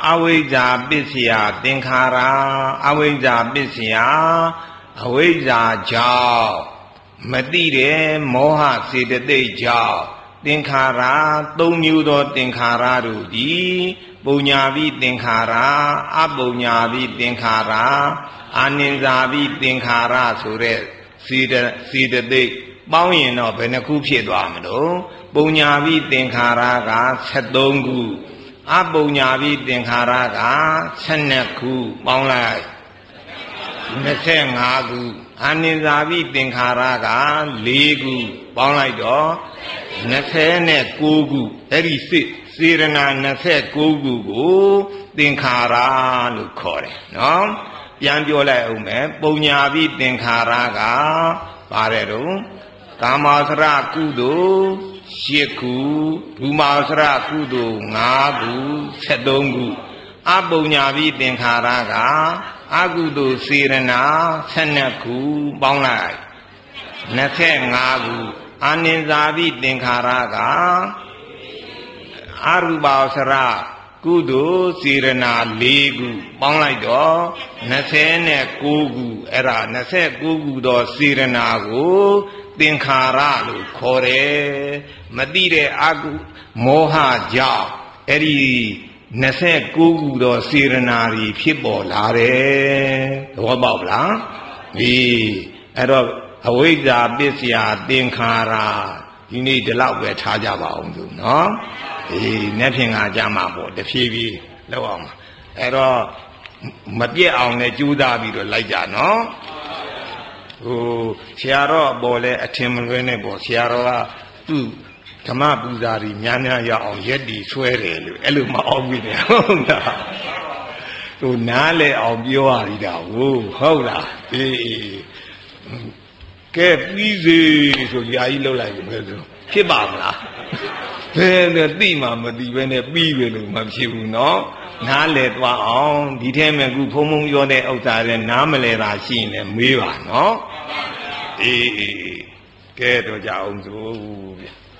အဝိဇ္ဇာပစ္စယသင်္ခါရအဝိဇ္ဇာပစ္စယအဝိဇ္ဇာကြောင့်မသိတဲ့မောဟစေတသိက်ကြောင့်သင်္ခါရသုံးမျိုးသောသင်္ခါရတို့သည်ပုံညာပိသင်္ခါရအပုံညာပိသင်္ခါရအာနိဇာပိသင်္ခါရဆိုတဲ့စေတသိက်ပေါင်းရင်တော့ဘယ်နှခုဖြစ်သွားမလို့ပုံညာပိသင်္ခါရက73ခုအပုံညာပိသင်္ခါရက12ခုပေါင်းလိုက်25ခုအာနိဇာပိသင်္ခါရက4ခုပေါင်းလိုက်တော့29ခုအဲ့ဒီစေရနာ29ခုကိုသင်္ခါရလို့ခေါ်တယ်နော်ပြန်ပြောလိုက်အောင်မယ်ပုံညာပိသင်္ခါရကပါတယ်တော့ကာမစရကုသိုလ်8ခုဒုမာစရကုသိုလ်5ခု73ခုအပုံညာပိသင်္ခါရကအကုသိုလ်စေရနာ12ခုပေါင်းလိုက်25ခုအာနိဇာပိသင်္ခါရကအရူပစရကုသိုလ်စေရနာ4ခုပေါင်းလိုက်တော့29ခုအဲ့ဒါ29ခုသောစေရနာကိုသင်္ခါရလို့ခေါ်တယ်မသိတဲ့အကုမောဟကြောင့်အဲ့ဒီ29ခုသောစေရနာတွေဖြစ်ပေါ်လာတယ်သဘောပေါက်လားဒီအဲ့တော့အဝိဇ္ဇာပစ္စယသင်္ခါရဒီနေ့ဒီလောက်ပဲထားကြပါအောင်သူနော်နေ့ဖြင့်ကကြမှာပေါ့တဖြည်းဖြည်းလောက်အောင်အဲ့တော့မပြည့်အောင်လည်းကြိုးစားပြီးတော့လိုက်ကြနော်ဆရာတော်ပေါ်လဲအထင်မလွဲနဲ့ပေါ့ဆရာတော်ကသူ့ဓမ္မပူဇာရီများများရအောင်ရက်တီဆွဲတယ်လို့အဲ့လိုမအောင်ဘူးလေဟုတ်လားသူနားလဲအောင်ပြောရည်တာဟုတ်လားကဲပြီးစေဆိုယာကြီးလှုပ်လိုက်ပြီပဲဆိုဖြစ်ပါမလားဘယ်နဲ့သိမှမသိပဲနဲ့ပြီးပြီလို့မဖြစ်ဘူးနော်နားလဲသွားအောင်ဒီထဲမှာခုဖုံဖုံပြောတဲ့ဥစ္စာတွေနားမလဲတာရှိရင်လည်းမေးပါနော်ကဲတော့ကြအောင်စို့ဗျ